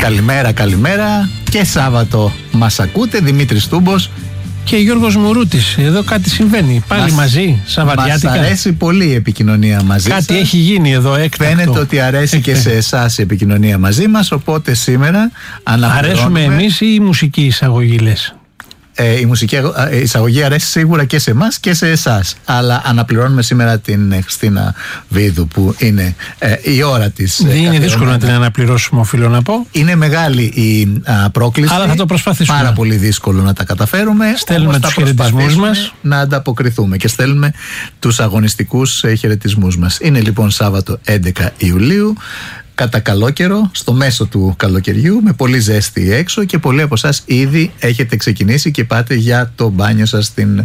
Καλημέρα και Σάββατο μας ακούτε. Δημήτρης Τούμπος και Γιώργος Μουρούτης. Εδώ κάτι συμβαίνει. Πάλι μαζί, Σαββατιάτικα. Μας αρέσει πολύ η επικοινωνία μαζί κάτι σας. Έχει γίνει εδώ έκτακτο. Φαίνεται ότι αρέσει και σε εσάς η επικοινωνία μαζί μας. Οπότε σήμερα αρέσουμε εμείς ή η μουσική εισαγωγή λες? Η μουσική εισαγωγή αρέσει σίγουρα και σε εμάς και σε εσάς. Αλλά αναπληρώνουμε σήμερα την Χριστίνα Βίδου, που είναι η ώρα της. Δεν είναι δύσκολο να την αναπληρώσουμε, οφείλω να πω. Είναι μεγάλη η πρόκληση. Αλλά θα το προσπαθήσουμε. Πάρα πολύ δύσκολο να τα καταφέρουμε. Στέλνουμε τους χαιρετισμούς μας. Να ανταποκριθούμε και στέλνουμε τους αγωνιστικούς χαιρετισμούς μας. Είναι λοιπόν Σάββατο 11 Ιουλίου. Κατά καλό καιρό, στο μέσο του καλοκαιριού, με πολύ ζέστη έξω, και πολλοί από εσάς ήδη έχετε ξεκινήσει και πάτε για το μπάνιο σας στην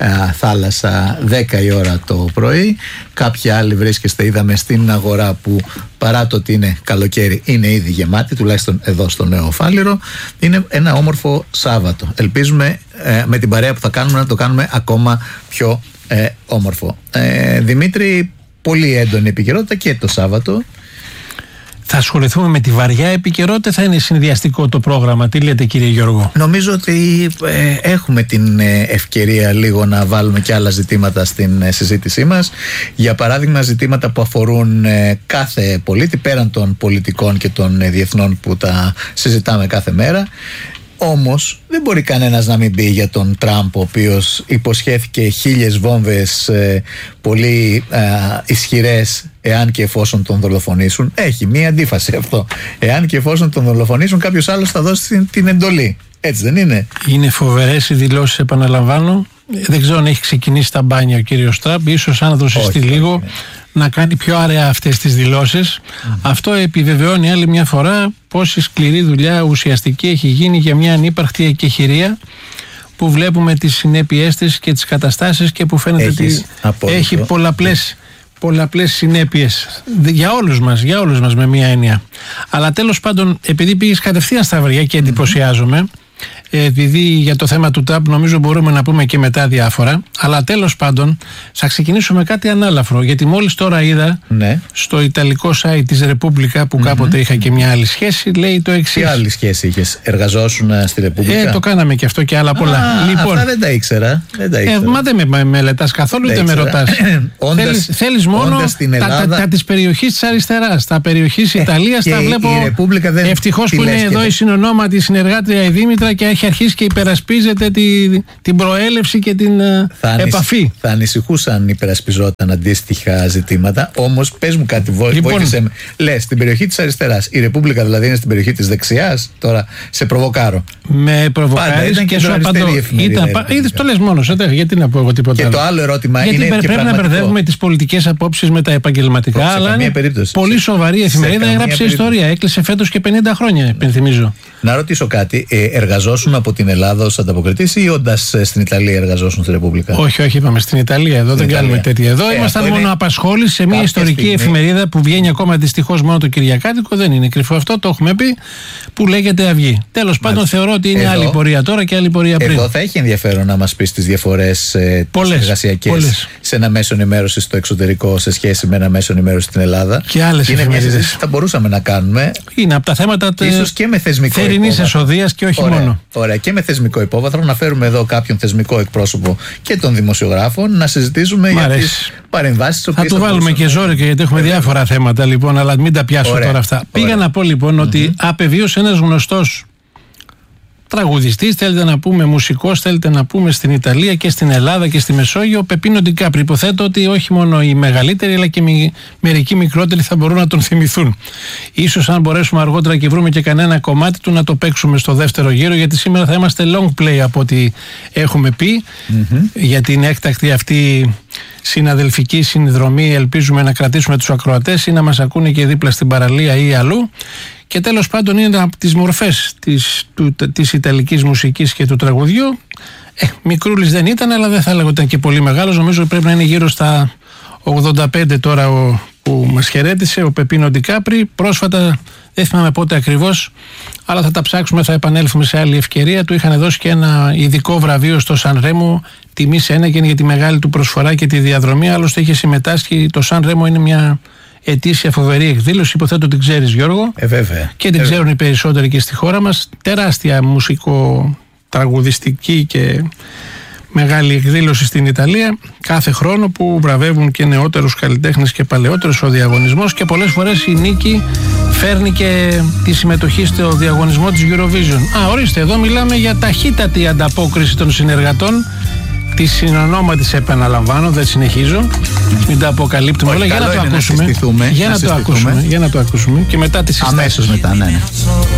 θάλασσα 10 η ώρα το πρωί. Κάποιοι άλλοι βρίσκεστε, είδαμε, στην αγορά που παρά το ότι είναι καλοκαίρι είναι ήδη γεμάτη, τουλάχιστον εδώ στο Νέο Φάληρο. Είναι ένα όμορφο Σάββατο. Ελπίζουμε με την παρέα που θα κάνουμε να το κάνουμε ακόμα πιο όμορφο. Δημήτρη, πολύ έντονη επικαιρότητα και το Σάββατο. Θα ασχοληθούμε με τη βαριά επικαιρότητα, θα είναι συνδυαστικό το πρόγραμμα? Τι λέτε, κύριε Γιώργο? Νομίζω ότι έχουμε την ευκαιρία λίγο να βάλουμε και άλλα ζητήματα στην συζήτησή μας. Για παράδειγμα, ζητήματα που αφορούν κάθε πολίτη, πέραν των πολιτικών και των διεθνών που τα συζητάμε κάθε μέρα. Όμως δεν μπορεί κανένας να μην πει για τον Τραμπ, ο οποίος υποσχέθηκε 1000 βόμβες πολύ ισχυρές εάν και εφόσον τον δολοφονήσουν. Έχει μία αντίφαση αυτό. Εάν και εφόσον τον δολοφονήσουν, κάποιος άλλος θα δώσει την εντολή. Έτσι δεν είναι? Είναι φοβερές οι δηλώσεις, επαναλαμβάνω. Δεν ξέρω αν έχει ξεκινήσει τα μπάνια ο κύριος Τραμπ. Ίσως αν δώσει λίγο να κάνει πιο αραιά αυτές τις δηλώσεις. Αυτό επιβεβαιώνει άλλη μια φορά πόση σκληρή δουλειά ουσιαστική έχει γίνει για μια ανύπαρκτη εκεχηρία, που βλέπουμε τις συνέπειές της και τις καταστάσεις, και που φαίνεται ότι έχει πολλαπλές συνέπειες για όλους μας με μία έννοια. Αλλά τέλος πάντων, επειδή πήγες κατευθείαν στα βαριά και εντυπωσιάζομαι, επειδή για το θέμα του Τραμπ νομίζω μπορούμε να πούμε και μετά διάφορα, αλλά τέλος πάντων θα ξεκινήσω με κάτι ανάλαφρο, γιατί μόλις τώρα είδα στο ιταλικό site της Ρεπούμπλικα, που κάποτε είχα και μια άλλη σχέση, λέει το εξής. Τι άλλη σχέση είχες? Εργαζόσουν στη Ρεπούμπλικα? Το κάναμε και αυτό και άλλα πολλά. Λοιπόν, αυτά δεν τα ήξερα. Μα δεν με μελετάς καθόλου, δεν με ρωτάς. Θέλεις μόνο τα της περιοχής της αριστεράς. Τα περιοχής Ιταλίας τα βλέπω. Ευτυχώς που είναι εδώ η συνονόματη συνεργάτρια η Δήμητρα και έχει αρχίσει και υπερασπίζεται την προέλευση και την επαφή. Θα ανησυχούσαν υπερασπιζόταν αντίστοιχα ζητήματα. Όμως πες μου κάτι, βοήθησε με. Λες στην περιοχή της αριστεράς. Η Ρεπούμπλικα δηλαδή είναι στην περιοχή της δεξιάς? Τώρα σε προβοκάρω. Με προβοκάρεις και σου απαντώ. Είδες, το λες μόνος, γιατί να πω εγώ τίποτα άλλο. Και το άλλο ερώτημα είναι. Γιατί πρέπει να μπερδεύουμε τις πολιτικές απόψεις με τα επαγγελματικά. Αλλά είναι πολύ σοβαρή εφημερίδα, έγραψε ιστορία. Έκλεισε φέτος και 50 χρόνια, υπενθυμίζω. Να ρωτήσω κάτι. Εργαζόσουν από την Ελλάδα ως ανταποκριτής ή όντας στην Ιταλία εργαζόσουν στη Ρεπούμπλικα? Όχι, είπαμε στην Ιταλία. Εδώ δεν κάνουμε τέτοια. Εδώ ήμασταν μόνο απασχόληση σε μια ιστορική εφημερίδα που βγαίνει ακόμα δυστυχώς μόνο το Κυριακάτικο. Δεν είναι κρυφό αυτό, το έχουμε πει, που λέγεται Αυγή. Τέλος πάντων, θεωρώ ότι είναι άλλη πορεία τώρα και άλλη πορεία πριν. Εδώ θα έχει ενδιαφέρον να μας πεις τις διαφορές τις εργασιακές σε ένα μέσο ενημέρωση στο εξωτερικό σε σχέση με ένα μέσο ενημέρωση στην Ελλάδα. Και άλλες εφημερίδες. Θα μπορούσαμε να κάνουμε. Είναι από τα θέματα ίσως και με θεσμικό θερινής εσοδείας και όχι μόνο. Ωραία, και με θεσμικό υπόβαθρο, να φέρουμε εδώ κάποιον θεσμικό εκπρόσωπο και των δημοσιογράφων να συζητήσουμε για τις παρεμβάσεις. Θα του βάλουμε και ζόρικο, γιατί έχουμε διάφορα θέματα λοιπόν, αλλά μην τα πιάσω τώρα αυτά. Πήγα να πω λοιπόν ότι απεβίωσε ένας γνωστός τραγουδιστής, θέλετε να πούμε μουσικός, θέλετε να πούμε στην Ιταλία και στην Ελλάδα και στη Μεσόγειο, ο Πεπίνο ντι Κάπρι. Υποθέτω ότι όχι μόνο οι μεγαλύτεροι, αλλά και μερικοί μικρότεροι θα μπορούν να τον θυμηθούν. Ίσως αν μπορέσουμε αργότερα και βρούμε και κανένα κομμάτι του να το παίξουμε στο δεύτερο γύρο, γιατί σήμερα θα είμαστε long play από ό,τι έχουμε πει, για την έκτακτη αυτή συναδελφική συνδρομή. Ελπίζουμε να κρατήσουμε τους ακροατές ή να μας ακούνε και δίπλα στην παραλία ή αλλού. Και τέλος πάντων είναι από τις μορφές της ιταλικής μουσικής και του τραγουδιού. Μικρούλης δεν ήταν, αλλά δεν θα έλεγα ότι ήταν και πολύ μεγάλος. Νομίζω πρέπει να είναι γύρω στα 85 τώρα που μας χαιρέτησε ο Πεπίνο ντι Κάπρι. Πρόσφατα, δεν θυμάμαι πότε ακριβώς, αλλά θα τα ψάξουμε, θα επανέλθουμε σε άλλη ευκαιρία. Του είχαν δώσει και ένα ειδικό βραβείο στο Σαν Ρέμο τιμή Σένεγγεν για τη μεγάλη του προσφορά και τη διαδρομή. Άλλωστε είχε συμμετάσχει. Το Σαν Ρέμο είναι μια ετήσια φοβερή εκδήλωση. Υποθέτω την ξέρεις, Γιώργο. Βέβαια. Και την ξέρουν οι περισσότεροι και στη χώρα μας. Τεράστια μουσικο-τραγουδιστική και μεγάλη εκδήλωση στην Ιταλία κάθε χρόνο, που βραβεύουν και νεότερους καλλιτέχνες και παλαιότερους ο διαγωνισμός, και πολλές φορές η νίκη φέρνει και τη συμμετοχή στο διαγωνισμό της Eurovision. Ορίστε, εδώ μιλάμε για ταχύτατη ανταπόκριση των συνεργατών. Τη συνονόματης, επαναλαμβάνω, δεν συνεχίζω, μην τα αποκαλύπτουμε όλα. Για να το ακούσουμε. Για να το ακούσουμε και μετά τις συστάσεις. Αμέσως μετά, ναι.